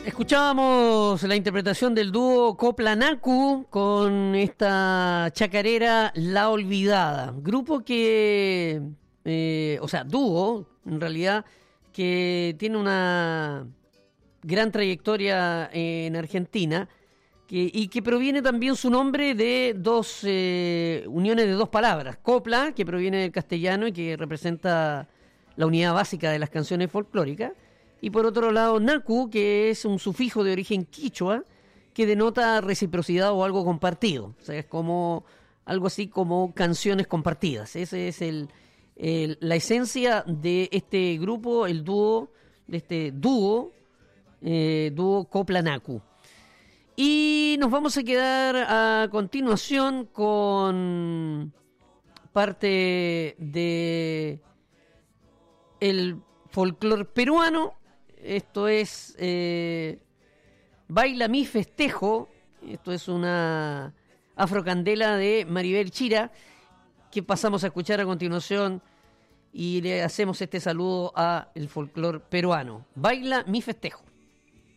Escuchábamos la interpretación del dúo Coplanacu con esta chacarera La Olvidada. Grupo que, dúo, en realidad, que tiene una gran trayectoria en Argentina y que proviene también su nombre de dos uniones de dos palabras. Copla, que proviene del castellano y que representa la unidad básica de las canciones folclóricas. Y por otro lado, nacu, que es un sufijo de origen quichua que denota reciprocidad o algo compartido. O sea, es como algo así como canciones compartidas. Ese es la esencia de este grupo, el dúo, de este dúo Coplanacu. Y nos vamos a quedar a continuación con parte de el folclore peruano. Esto es Baila mi festejo. Esto es una afrocandela de Maribel Chira que pasamos a escuchar a continuación y le hacemos este saludo a el folclore peruano. Baila mi festejo.